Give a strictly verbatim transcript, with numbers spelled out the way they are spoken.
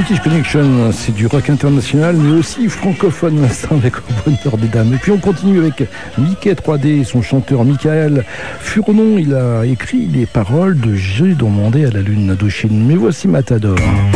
British Connection, c'est du rock international, mais aussi francophone, ça avec le bonheur des dames. Et puis on continue avec Mickey trois D, son chanteur Michael Furnon. Il a écrit les paroles de J'ai demandé à la lune d'Indochine. Mais voici Matador.